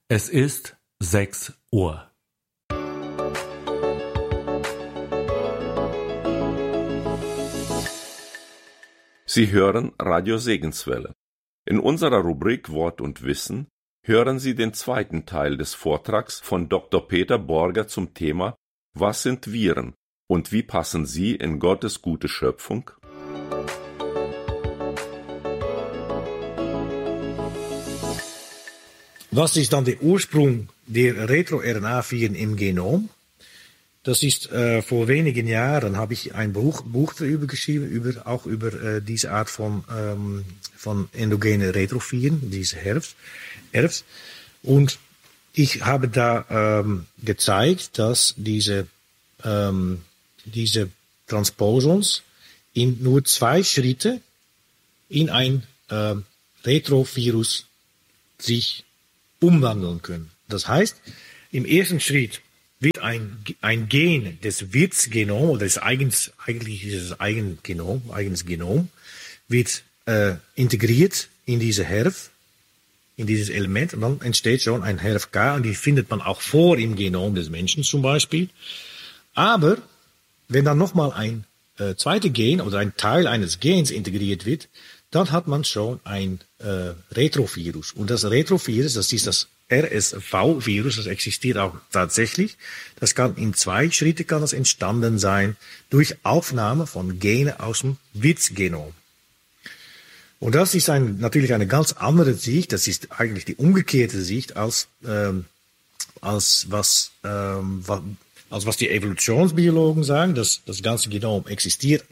Es ist 6 Uhr. Sie hören Radio Segenswelle. In unserer Rubrik Wort und Wissen hören Sie den zweiten Teil des Vortrags von Dr. Peter Borger zum Thema Was sind Viren und wie passen sie in Gottes gute Schöpfung? Was ist dann der Ursprung der RetroRNA-Viren im Genom? Das ist vor wenigen Jahren habe ich ein Buch darüber geschrieben, über diese Art von endogene Retroviren, diese Herfs. Und ich habe da gezeigt, dass diese Transposons in nur 2 Schritte in ein Retrovirus sich umwandeln können. Das heißt, im ersten Schritt wird ein Gen des Wirtsgenom oder eigentlich dieses eigenes Genom, wird integriert in diese Herf, in dieses Element, und dann entsteht schon ein HerfK, und die findet man auch vor im Genom des Menschen zum Beispiel. Aber wenn dann nochmal ein zweiter Gen oder ein Teil eines Gens integriert wird, dann hat man schon ein Retrovirus. Und das Retrovirus, das ist das RSV-Virus, das existiert auch tatsächlich. Das kann in 2 Schritte entstanden sein durch Aufnahme von Genen aus dem Wirtsgenom. Und das ist natürlich eine ganz andere Sicht. Das ist eigentlich die umgekehrte Sicht als was die Evolutionsbiologen sagen. Das ganze Genom existiert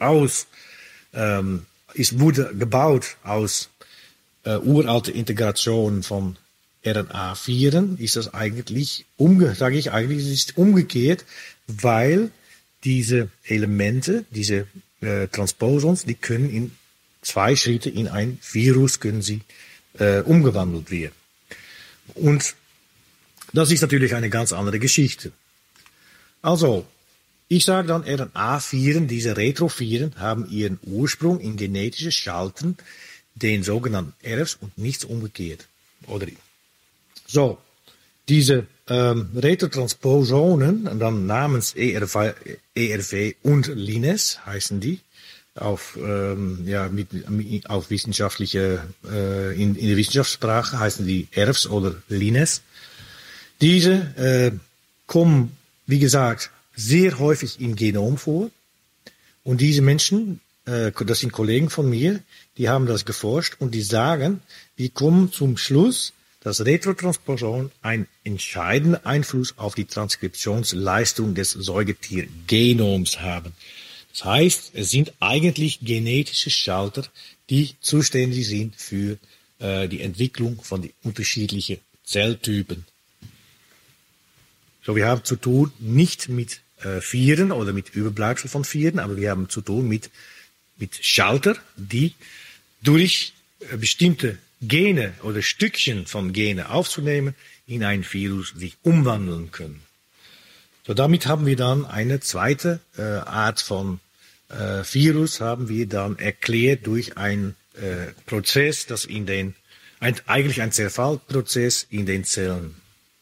wurde gebaut aus uralte Integrationen von RNA-Viren, ist das eigentlich, es ist umgekehrt, weil diese Elemente, diese Transposons, die können in 2 Schritte in ein Virus umgewandelt werden. Und das ist natürlich eine ganz andere Geschichte. Also, ich sage dann, RNA-Viren, diese Retroviren, haben ihren Ursprung in genetische Schalten, den sogenannten Erfs, und nichts umgekehrt. So, diese Retrotransposonen, dann namens ERV und Lines heißen die, auf wissenschaftliche, in der Wissenschaftssprache heißen die Erfs oder Lines. Diese kommen, wie gesagt, sehr häufig im Genom vor. Und diese Menschen, das sind Kollegen von mir, die haben das geforscht und die sagen, wir kommen zum Schluss, dass Retrotransposon einen entscheidenden Einfluss auf die Transkriptionsleistung des Säugetiergenoms haben. Das heißt, es sind eigentlich genetische Schalter, die zuständig sind für die Entwicklung von den unterschiedlichen Zelltypen. So, wir haben zu tun nicht mit Viren oder mit Überbleibsel von Viren, aber wir haben zu tun mit Schalter, die durch bestimmte Gene oder Stückchen von Gene aufzunehmen, in ein Virus sich umwandeln können. So, damit haben wir dann eine zweite Art von Virus haben wir dann erklärt durch einen Prozess, das eigentlich ein Zerfallprozess in den Zellen.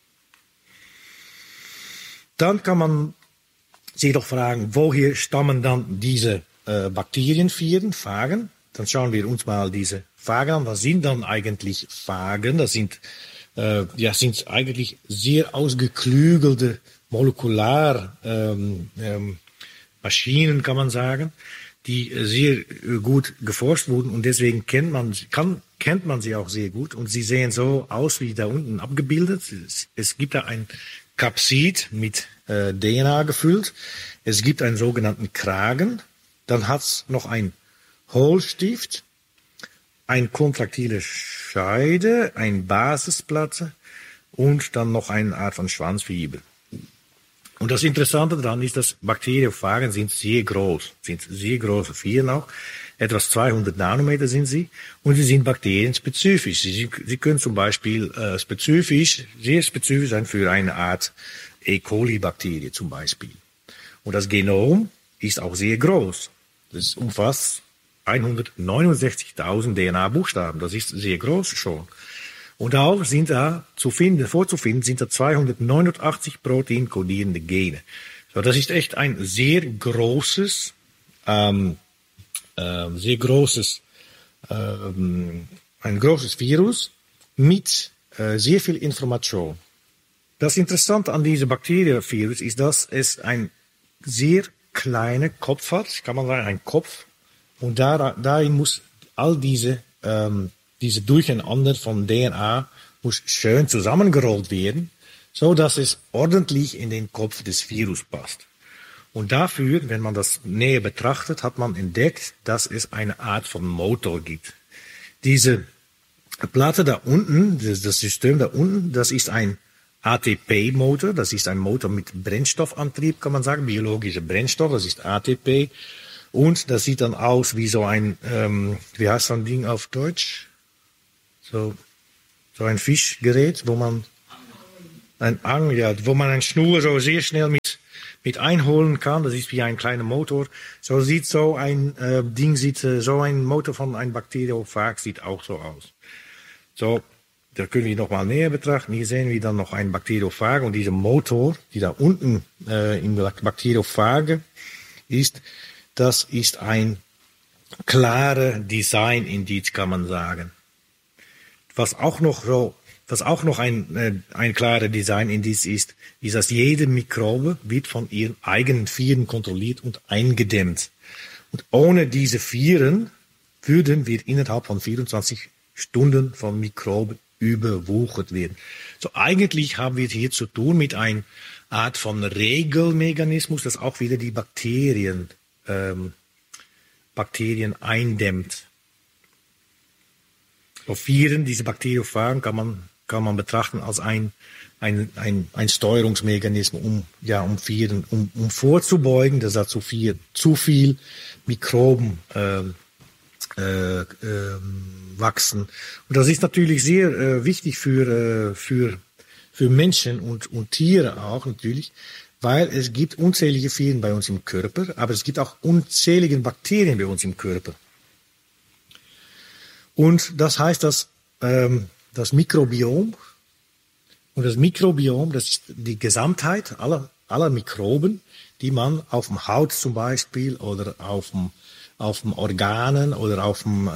Dann kann man sich doch fragen, woher stammen dann diese Bakterienviren, Phagen? Dann schauen wir uns mal diese Phagen an. Was sind dann eigentlich Phagen? Das sind eigentlich sehr ausgeklügelte Maschinen, kann man sagen, die sehr gut geforscht wurden, und deswegen kennt man sie auch sehr gut, und sie sehen so aus wie da unten abgebildet. Es gibt da ein Kapsid mit DNA gefüllt. Es gibt einen sogenannten Kragen. Dann hat's noch ein Hohlstift, eine kontraktile Scheide, eine Basisplatte und dann noch eine Art von Schwanzfibel. Und das Interessante daran ist, dass Bakteriophagen sind sehr große Viren auch. Etwas 200 Nanometer sind sie, und sie sind bakterienspezifisch. Sie können zum Beispiel sehr spezifisch sein für eine Art E. coli-Bakterie zum Beispiel. Und das Genom ist auch sehr groß. Das umfasst 169.000 DNA-Buchstaben. Das ist sehr groß schon. Und auch sind da vorzufinden sind da 289 proteinkodierende Gene. So, das ist echt ein sehr großes ein großes Virus mit sehr viel Information. Das Interessante an diesem Bakterienvirus ist, dass es ein sehr kleiner Kopf hat, kann man sagen, ein Kopf. Und darin muss all diese Durcheinander von DNA muss schön zusammengerollt werden, so dass es ordentlich in den Kopf des Virus passt. Und dafür, wenn man das näher betrachtet, hat man entdeckt, dass es eine Art von Motor gibt. Diese Platte da unten, das System da unten, das ist ein ATP-Motor, das ist ein Motor mit Brennstoffantrieb, kann man sagen, biologischer Brennstoff, das ist ATP. Und das sieht dann aus wie so ein, wie heißt so ein Ding auf Deutsch? So ein Fischgerät, wo man wo man eine Schnur so sehr schnell mit einholen kann. Das ist wie ein kleiner Motor. So sieht so ein so ein Motor von einem Bakteriophag sieht auch so aus. So, da können wir noch mal näher betrachten. Hier sehen wir dann noch einen Bakteriophag und dieser Motor, die da unten in der Bakteriophage ist, das ist ein klarer Design-Indiz, kann man sagen. Was auch noch ein klarer Design-Indiz ist, dass jede Mikrobe wird von ihren eigenen Viren kontrolliert und eingedämmt. Und ohne diese Viren würden wir innerhalb von 24 Stunden von Mikroben überwuchert werden. So eigentlich haben wir hier zu tun mit einer Art von Regelmechanismus, das auch wieder die Bakterien eindämmt. Auf Viren, diese Bakteriophagen kann man betrachten als ein Steuerungsmechanismus, um Viren, um vorzubeugen, dass da zu viel Mikroben wachsen. Und das ist natürlich sehr wichtig für Menschen und Tiere auch natürlich, weil es gibt unzählige Viren bei uns im Körper, aber es gibt auch unzählige Bakterien bei uns im Körper. Und das heißt, dass das Mikrobiom, das ist die Gesamtheit aller Mikroben, die man auf dem Haut zum Beispiel oder auf dem Organen oder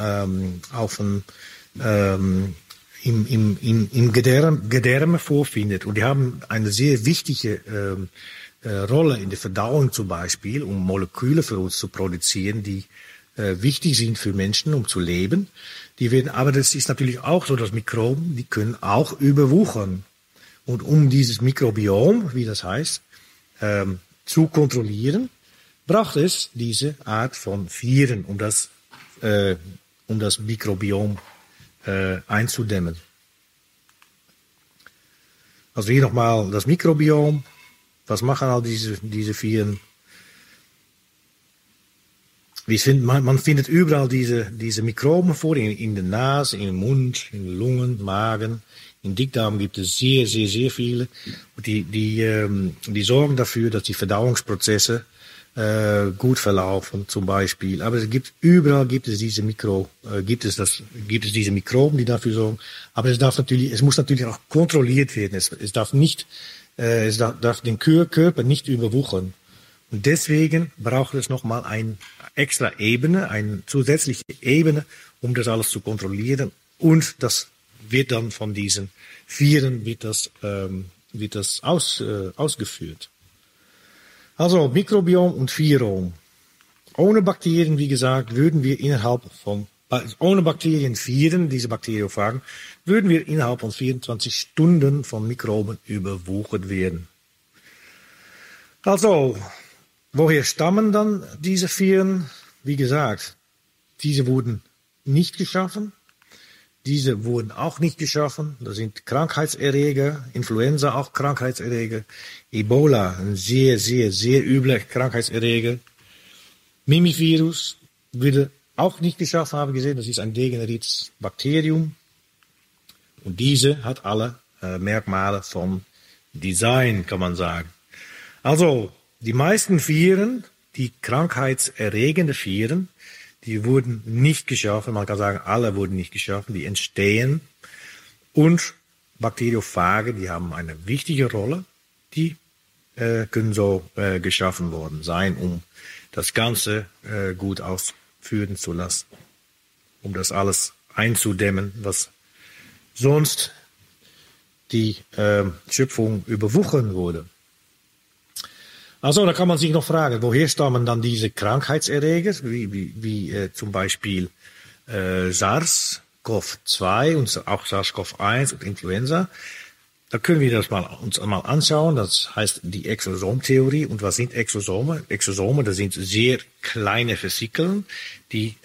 im Gedärme vorfindet. Und die haben eine sehr wichtige Rolle in der Verdauung zum Beispiel, um Moleküle für uns zu produzieren, die wichtig sind für Menschen, um zu leben. Aber das ist natürlich auch so, dass Mikroben, die können auch überwuchern. Und um dieses Mikrobiom, wie das heißt, zu kontrollieren, braucht es diese Art von Viren, um das Mikrobiom einzudämmen. Also hier nochmal das Mikrobiom. Was machen all diese Viren? Man findet überall diese Mikroben vor, in der Nase, im Mund, in den Lungen, Magen. Im Dickdarm gibt es sehr, sehr, sehr viele. Und die sorgen dafür, dass die Verdauungsprozesse gut verlaufen, zum Beispiel. Aber überall gibt es diese Mikroben, die dafür sorgen. Aber es muss natürlich auch kontrolliert werden. Es darf den Körper nicht überwuchern. Und deswegen braucht es nochmal eine extra Ebene, eine zusätzliche Ebene, um das alles zu kontrollieren. Und das wird dann von diesen Viren ausgeführt. Also Mikrobiom und Virom. Ohne Bakterien, wie gesagt, würden wir ohne Bakterien, Viren, diese Bakteriophagen, würden wir innerhalb von 24 Stunden von Mikroben überwuchert werden. Also, woher stammen dann diese Viren? Wie gesagt, diese wurden nicht geschaffen. Diese wurden auch nicht geschaffen. Das sind Krankheitserreger, Influenza auch Krankheitserreger, Ebola, ein sehr, sehr, sehr übler Krankheitserreger. Mimivirus wurde auch nicht geschaffen, habe ich gesehen. Das ist ein degeneriertes Bakterium. Und diese hat alle Merkmale von Design, kann man sagen. Also, die meisten Viren, die krankheitserregende Viren, die wurden nicht geschaffen. Man kann sagen, alle wurden nicht geschaffen. Die entstehen Und Bakteriophagen, die haben eine wichtige Rolle, die können so geschaffen worden sein, um das Ganze gut ausführen zu lassen, um das alles einzudämmen, was sonst die Schöpfung überwuchern würde. Also, da kann man sich noch fragen, woher stammen dann diese Krankheitserreger, wie zum Beispiel SARS-CoV-2 und auch SARS-CoV-1 und Influenza. Da können wir das uns mal anschauen. Das heißt die Exosomtheorie. Und was sind Exosome? Exosome, das sind sehr kleine Vesikeln, die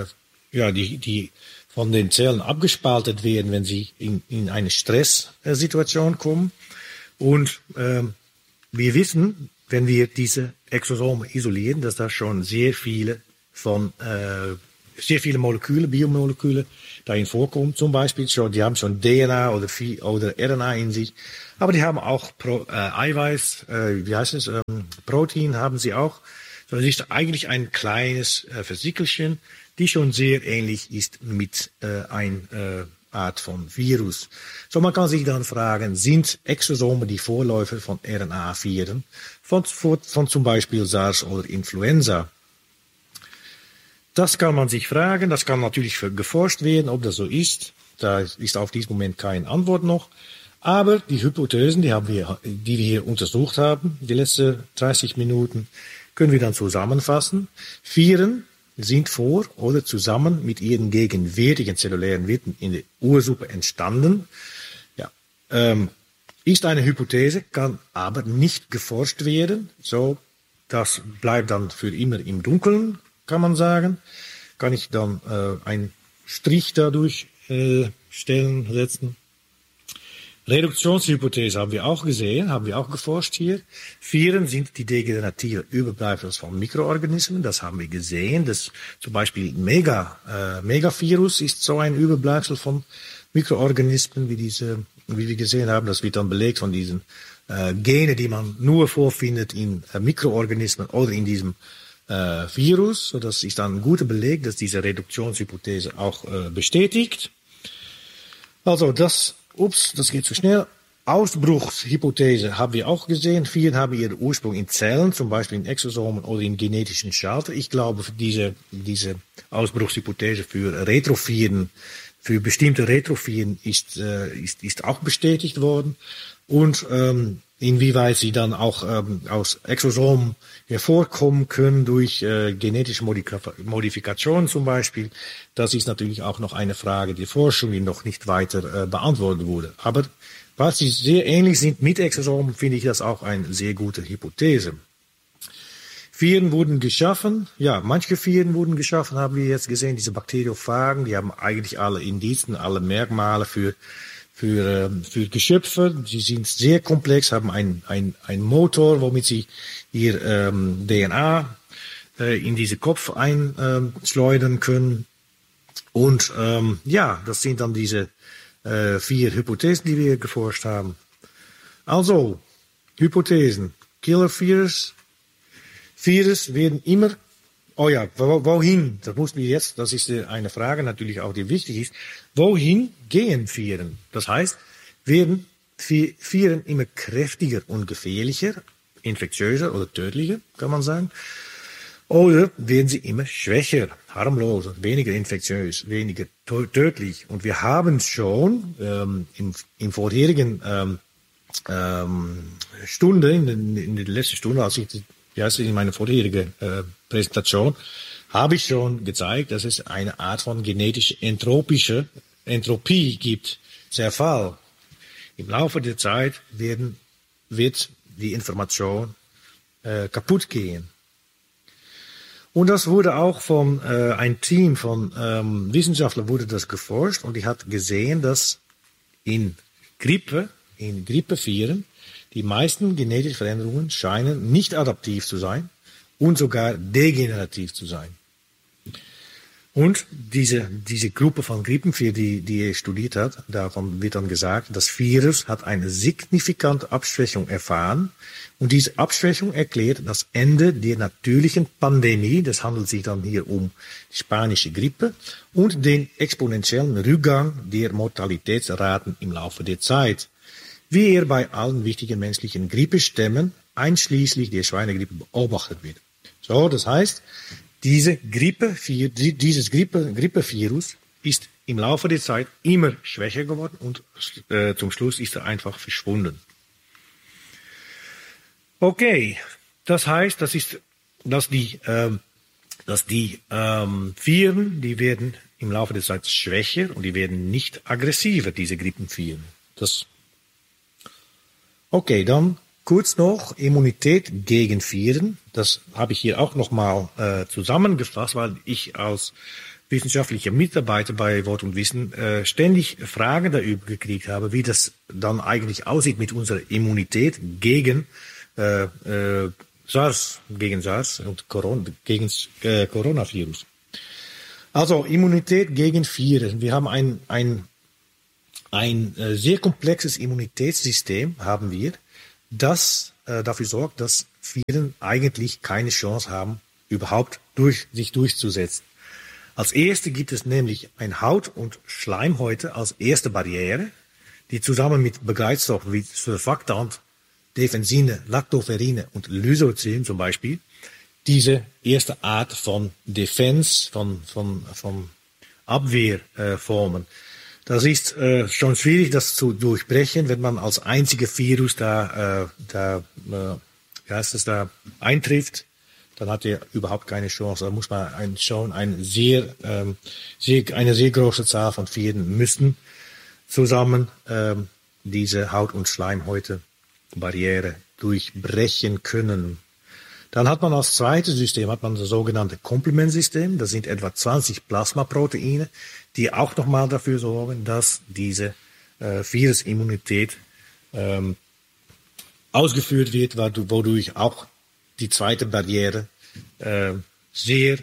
von den Zellen abgespaltet werden, wenn sie in eine Stresssituation kommen. Und wir wissen, wenn wir diese Exosome isolieren, dass da schon sehr viele Moleküle, Biomoleküle darin vorkommen. Zum Beispiel die haben schon DNA oder RNA in sich. Aber die haben auch Eiweiß, Protein haben sie auch. So, das ist eigentlich ein kleines Vesikelchen, die schon sehr ähnlich ist mit einer Art von Virus. So, man kann sich dann fragen, sind Exosome die Vorläufer von RNA-Viren, von zum Beispiel SARS oder Influenza? Das kann man sich fragen, das kann natürlich geforscht werden, ob das so ist. Da ist auf diesen Moment keine Antwort noch. Aber die Hypothesen, die wir hier untersucht haben, die letzten 30 Minuten, können wir dann zusammenfassen. Viren sind vor oder zusammen mit ihren gegenwärtigen zellulären Wirten in der Ursuppe entstanden. Ja, ist eine Hypothese, kann aber nicht geforscht werden. So, das bleibt dann für immer im Dunkeln, kann man sagen. Kann ich dann einen Strich dadurch setzen. Reduktionshypothese haben wir auch gesehen, haben wir auch geforscht hier. Viren sind die degenerative Überbleibsel von Mikroorganismen, das haben wir gesehen. Das zum Beispiel Megavirus ist so ein Überbleibsel von Mikroorganismen, wie wir gesehen haben. Das wird dann belegt von diesen Gene, die man nur vorfindet in Mikroorganismen oder in diesem Virus. So, das ist dann ein guter Beleg, dass diese Reduktionshypothese auch bestätigt. Also das geht zu schnell. Ausbruchshypothese haben wir auch gesehen. Viren haben ihren Ursprung in Zellen, zum Beispiel in Exosomen oder in genetischen Schalter. Ich glaube, diese Ausbruchshypothese für Retroviren, für bestimmte Retroviren ist auch bestätigt worden. Und inwieweit sie dann auch aus Exosomen hervorkommen können durch genetische Modifikationen zum Beispiel, das ist natürlich auch noch eine Frage der Forschung, die noch nicht weiter beantwortet wurde. Aber weil sie sehr ähnlich sind mit Exosomen, finde ich das auch eine sehr gute Hypothese. Viren wurden geschaffen, ja, manche Viren wurden geschaffen, haben wir jetzt gesehen, diese Bakteriophagen, die haben eigentlich alle Indizien, alle Merkmale für Geschöpfe. Sie sind sehr komplex, haben einen Motor, womit sie ihr DNA in diese Kopf einschleudern können. Und das sind dann diese 4 Hypothesen, die wir geforscht haben. Also, Hypothesen. Killer-Virus. Virus werden immer. Oh ja, wohin? Das ist eine Frage natürlich auch, die wichtig ist. Wohin gehen Viren? Das heißt, werden Viren immer kräftiger und gefährlicher, infektiöser oder tödlicher, kann man sagen. Oder werden sie immer schwächer, harmloser, weniger infektiös, weniger tödlich. Und wir haben schon im vorherigen Stunde, in der letzten Stunde, als ich in meiner vorherigen Präsentation, habe ich schon gezeigt, dass es eine Art von genetische Entropie gibt. Zerfall. Im Laufe der Zeit wird die Information kaputt gehen. Und das wurde auch von ein Team von Wissenschaftlern wurde das geforscht und die hat gesehen, dass in Grippeviren die meisten genetischen Veränderungen scheinen nicht adaptiv zu sein und sogar degenerativ zu sein. Und diese Gruppe von Grippenviren, die er studiert hat, davon wird dann gesagt, das Virus hat eine signifikante Abschwächung erfahren. Und diese Abschwächung erklärt das Ende der natürlichen Pandemie. Das handelt sich dann hier um die spanische Grippe und den exponentiellen Rückgang der Mortalitätsraten im Laufe der Zeit, wie er bei allen wichtigen menschlichen Grippestämmen, einschließlich der Schweinegrippe, beobachtet wird. So, das heißt, dieses Grippevirus ist im Laufe der Zeit immer schwächer geworden und zum Schluss ist er einfach verschwunden. Okay, das heißt, dass die Viren, die werden im Laufe der Zeit schwächer und die werden nicht aggressiver, diese Grippenviren. Okay, dann kurz noch Immunität gegen Viren. Das habe ich hier auch nochmal zusammengefasst, weil ich als wissenschaftlicher Mitarbeiter bei Wort und Wissen ständig Fragen darüber gekriegt habe, wie das dann eigentlich aussieht mit unserer Immunität gegen SARS und gegen Coronavirus. Also Immunität gegen Viren. Wir haben ein sehr komplexes Immunitätssystem, haben wir, das dafür sorgt, dass Viren eigentlich keine Chance haben, überhaupt sich durchzusetzen. Als erste gibt es nämlich ein Haut- und Schleimhäute als erste Barriere, die zusammen mit Begleitstoffen wie Surfactant, Defensine, Lactoferrine und Lysozin zum Beispiel diese erste Art von Defense, von Abwehr formen. Das ist schon schwierig, das zu durchbrechen, wenn man als einziger Virus da eintrifft, dann hat er überhaupt keine Chance. Da muss man eine sehr große Zahl von Viren müssen zusammen diese Haut- und Schleimhäute-Barriere durchbrechen können. Dann hat man als zweites System das sogenannte Komplementsystem. Das sind etwa 20 Plasmaproteine, die auch nochmal dafür sorgen, dass diese Virusimmunität ausgeführt wird, wodurch auch die zweite Barriere sehr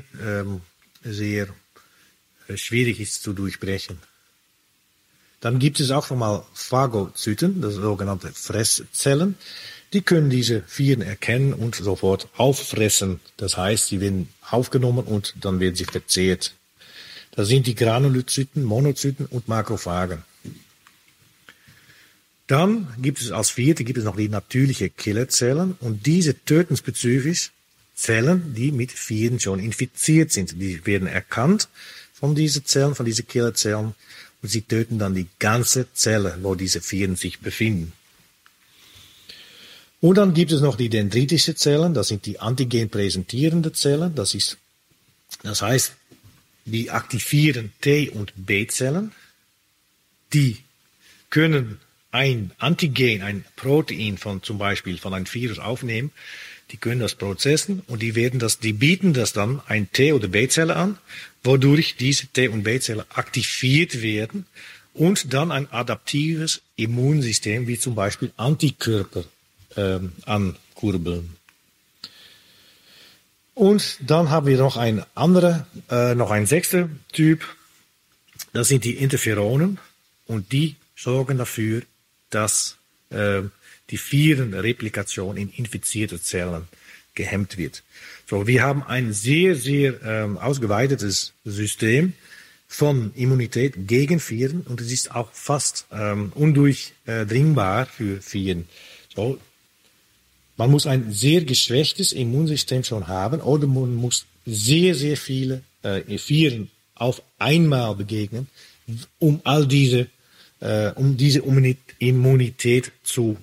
schwierig ist zu durchbrechen. Dann gibt es auch nochmal Phagozyten, das sogenannte Fresszellen. Die können diese Viren erkennen und sofort auffressen. Das heißt, sie werden aufgenommen und dann werden sie verzehrt. Das sind die Granulozyten, Monozyten und Makrophagen. Dann gibt es als vierte noch die natürliche Killerzellen und diese töten spezifisch Zellen, die mit Viren schon infiziert sind. Die werden erkannt von diesen Zellen, von diesen Killerzellen und sie töten dann die ganze Zelle, wo diese Viren sich befinden. Und dann gibt es noch die dendritische Zellen, das sind die antigenpräsentierende Zellen, das heißt, die aktivieren T- und B-Zellen, die können ein Antigen, ein Protein zum Beispiel von einem Virus aufnehmen, die können das prozessen und die bieten das dann ein T- oder B-Zelle an, wodurch diese T- und B-Zellen aktiviert werden und dann ein adaptives Immunsystem, wie zum Beispiel Antikörper, ankurbeln. Und dann haben wir noch ein sechster Typ, das sind die Interferonen und die sorgen dafür, dass die Virenreplikation in infizierte Zellen gehemmt wird. So, wir haben ein sehr, sehr ausgeweitetes System von Immunität gegen Viren und es ist auch fast undurchdringbar für Viren. So, man muss ein sehr geschwächtes Immunsystem schon haben oder man muss sehr, sehr viele Viren auf einmal begegnen, um diese Immunität zu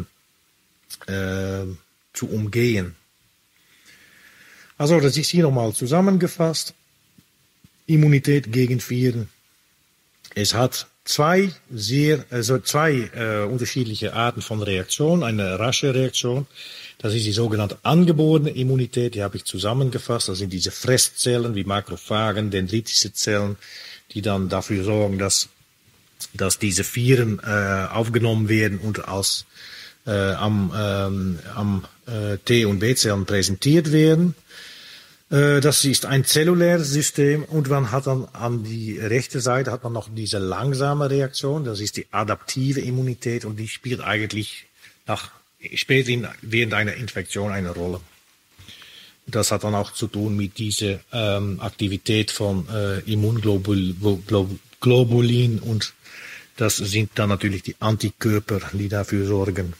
umgehen. Also, das ist hier nochmal zusammengefasst. Immunität gegen Viren. Es hat zwei unterschiedliche Arten von Reaktion. Eine rasche Reaktion, das ist die sogenannte angeborene Immunität, die habe ich zusammengefasst. Das sind diese Fresszellen wie Makrophagen, dendritische Zellen, die dann dafür sorgen, dass diese Viren aufgenommen werden und am T- und B-Zellen präsentiert werden. Das ist ein zelluläres System und man hat dann an die rechte Seite hat man noch diese langsame Reaktion, das ist die adaptive Immunität und die spielt eigentlich während einer Infektion eine Rolle. Das hat dann auch zu tun mit dieser Aktivität von Immunglobulin und das sind dann natürlich die Antikörper, die dafür sorgen.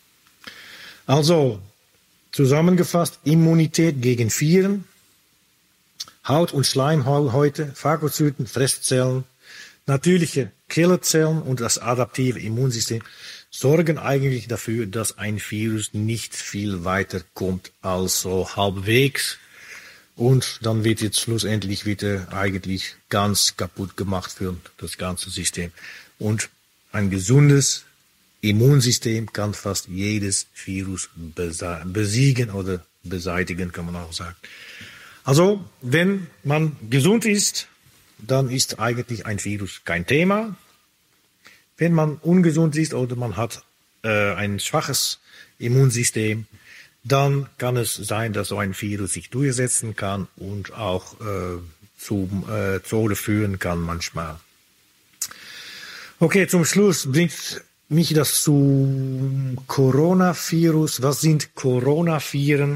Also, zusammengefasst, Immunität gegen Viren, Haut- und Schleimhäute, Phagozyten, Fresszellen, natürliche Killerzellen und das adaptive Immunsystem sorgen eigentlich dafür, dass ein Virus nicht viel weiter kommt als so halbwegs. Und dann wird jetzt schlussendlich wieder eigentlich ganz kaputt gemacht für das ganze System. Und ein gesundes Immunsystem kann fast jedes Virus besiegen oder beseitigen, kann man auch sagen. Also, wenn man gesund ist, dann ist eigentlich ein Virus kein Thema. Wenn man ungesund ist oder man hat ein schwaches Immunsystem, dann kann es sein, dass so ein Virus sich durchsetzen kann und auch zum Tode führen kann manchmal. Okay, zum Schluss bringt mich das zum Coronavirus. Was sind Coronaviren?